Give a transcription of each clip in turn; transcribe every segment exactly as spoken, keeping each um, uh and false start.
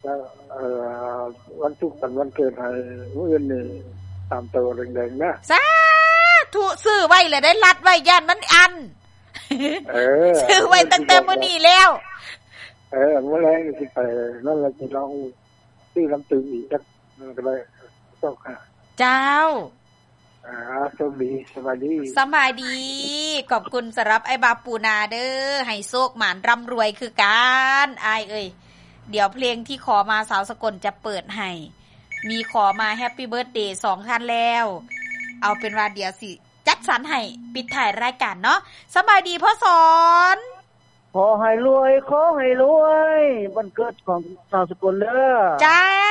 แล้วเอ่อวันศุกร์เป็นวันเกิดให้มื้ออื่นนี่ตามตัวแดงๆนะสาธุซื้อไว้แล้วได้รัดไว้ย่านมันอันเออซื้อไว้ตั้งแต่มื้อนี้แล้วเออมื้อแลงสิไปนั่นแหละสิลองซื้อลำตึงอีกจักก็ได้ต้องค่ะเจ้าอ่าสวัสดีสวัสดีสบายดีขอบคุณสำหรับไอ้บาปูนาเด้อให้โชคหมานร่ำรวยคือกันอ้ายเอ้ยเดี๋ยวเพลงที่ขอมาสาวสกลจะเปิดให้มีขอมาแฮปปี้เบิร์ธเดย์สองท่านแล้วเอาเป็นว่าเดี๋ยวสิจัดสรรให้ปิดถ่ายรายการเนาะสบายดีพ่อสอนขอให้รวยขอให้รวยวันเกิดของสาวสกลเด้อเจ้า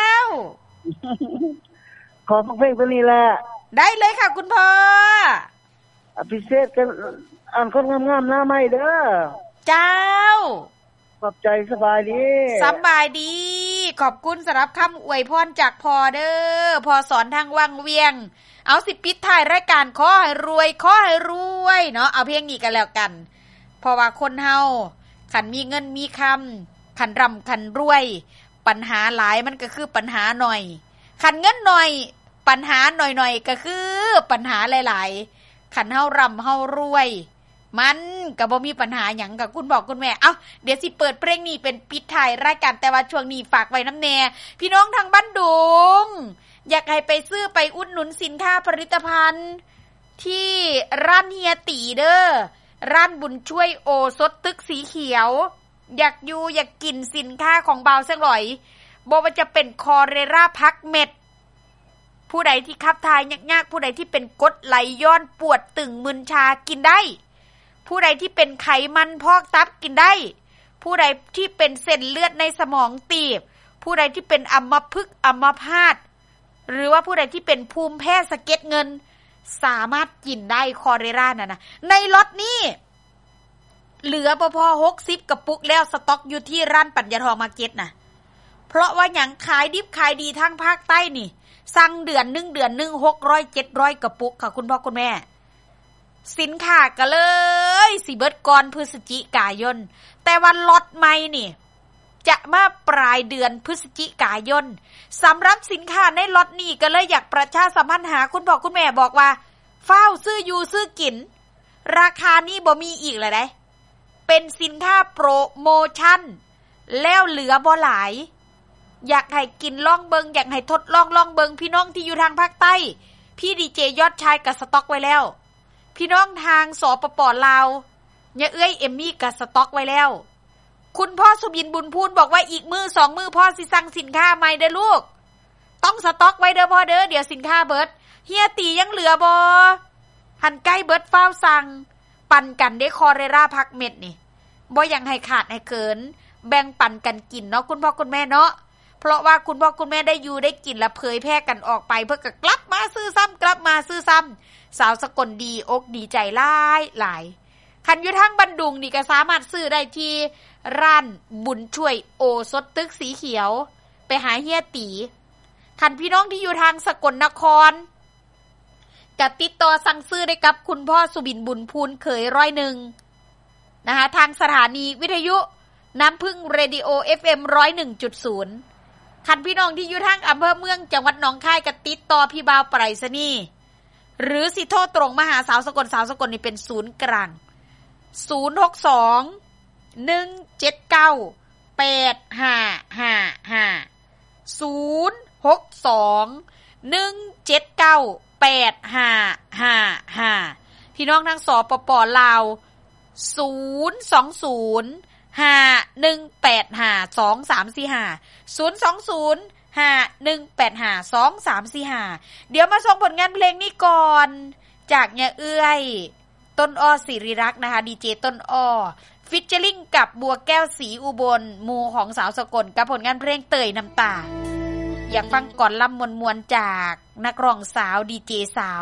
ขอฟังเพลงตัวนี้แหละได้เลยค่ะคุณพ่ออภิเษกกันอ่านคนงามๆหน้าใหม่เด้อเจ้าขอบใจสบายดีสบายดีขอบคุณสำหรับคำอวยพรจากพ่อเด้อพ่อสอนทางวังเวียงเอาสิปิดท้ายรายการขอให้รวยขอให้รวยเนาะเอาเพลงนี้กันแล้วกันเพราะว่าคนเฮาคันมีเงินมีคำคันร่ำคันรวยปัญหาหลายมันก็คือปัญหาหน่อยคันเงินหน่อยปัญหาหน่อยๆก็คือปัญหาหลายๆคันเฮาร่ำเฮารวยมันก็บ่มีปัญหาหยังกับคุณบอกคุณแม่เอ้าเดี๋ยวสิเปิดเพลงนี้เป็นปิดท้ายรายการแต่ว่าช่วงนี้ฝากไว้น้ำแน่พี่น้องทางบ้านดุงอยากให้ไปซื้อไปอุดหนุนสินค้าผลิตภัณฑ์ที่ร้านเฮียตีเด้อร้านบุญช่วยโอสถตึกสีเขียวอยากอยู่อยากกินสินค้าของบ่าวแซ่บหลอยบ่ว่าจะเป็นคอเรราพักเม็ดผู้ใดที่ขับถ่ายยากๆผู้ใดที่เป็นกรดไหลย้อนปวดตึงมึนชากินได้ผู้ใดที่เป็นไขมันพอกตับกินได้ผู้ใดที่เป็นเส้นเลือดในสมองตีบผู้ใดที่เป็นอัมพฤกษ์อัมพาตหรือว่าผู้ใดที่เป็นภูมิแพ้สะเก็ดเงินสามารถกินได้คอเรราน่ะนะในล็อตนี้เหลือพอๆหกสิบกระปุกแล้วสต็อกอยู่ที่ร้านปัญญาทองมาร์เก็ตน่ะเพราะว่าหยังขายดิบขายดีทางภาคใต้นี่สั่งเดือนนึงเดือนนึงหกร้อย เจ็ดร้อยกระปุกค่ะคุณพ่อคุณแม่สินค้าก็เลยสิเบิดก่อนพฤศจิกายนแต่วันล็อตใหม่นี่จะมาปลายเดือนพฤศจิกายนสำหรับสินค้าในล็อตนี้ก็เลยอยากประชาสัมพันธ์หาคุณพ่อคุณแม่บอกว่าเฝ้าซื้ออยู่ซื้อกินราคานี้บ่มีอีกเลยได้เป็นสินค้าโปรโมชั่นแล้วเหลือบ่หลายอยากให้กินลองเบิงอยากให้ทดลองลองเบิงพี่น้องที่อยู่ทางภาคใต้พี่ดีเจยอดชายกับสต็อกไว้แล้วพี่น้องทางสปป.ลาวเนี่ยเอ้ยเอมมี่กับสต็อกไว้แล้วคุณพ่อสุบินบุญพูนบอกว่าอีกมือสองมือพ่อสิสั่งสินค้าใหม่เด้อลูกต้องสต็อกไว้เด้อพ่อเด้อเดี๋ยวสินค้าเบิดเฮียตียังเหลือบ่หันใกล้เบิดเฝ้าสั่งปั่นกันได้คอเรราพักเม็ดนี่บ่ยังให้ขาดให้เกินแบ่งปันกันกินเนาะคุณพ่อคุณแม่เนาะเพราะว่าคุณพ่อคุณแม่ได้อยู่ได้กินและเผยแพร่กันออกไปเพื่อก็กลับมาซื้อซ้ำกลับมาซื้อซ้ำสาวสกลดีอกดีใจหลายหลายคันอยู่ทางบันดุงนี่ก็สามารถซื้อได้ที่ร้านบุญช่วยโอสถตึกสีเขียวไปหาเฮียตีคันพี่น้องที่อยู่ทางสกลนครก็ติดต่อสั่งซื้อได้กับคุณพ่อสุบินบุญพูนเขยร้อยหนึ่งนะคะทางสถานีวิทยุน้ำพึ่งเรดิโอ เอฟ เอ็ม หนึ่งศูนย์หนึ่งจุดศูนย์คันพี่น้องที่อยู่ทางอำเภอเมืองจังหวัดหนองคายก็ติดต่อพี่บ่าวไปรษณีย์หรือสิโทรตรงมาหาสาวสกลสาวสกลนี่เป็นศูนย์กลางศูนย์ หก สอง หนึ่ง เจ็ด เก้า แปด ห้า ห้า ห้า ศูนย์ หก สอง หนึ่ง เจ็ด เก้า แปด ห้า ห้า ห้าพี่น้องทางสปป.ลาวศูนย์ สอง ศูนย์ ห้า หนึ่ง แปด ห้า สอง สาม สี่ ห้า ศูนย์ สอง ศูนย์ ห้า หนึ่ง แปด ห้า สอง สาม สี่ ห้าเดี๋ยวมาส่งผลงานเพลงนี้ก่อนจากเนี่ยเอื้อยต้นอ้อศิริรักษ์นะคะดีเจต้นอ้อฟิชเชอริ่งกับบัวแก้วศรีอุบลหมู่ของสาวสกลกับผลงานเพลงเตยน้ำตาอยากฟังก่อนลำมวลๆจากนักร้องสาวดีเจสาว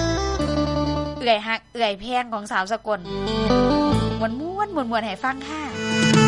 เอื้อยฮักเอื้อยแพงของสาวสกลมวนๆมวนๆให้ฟังค่ะ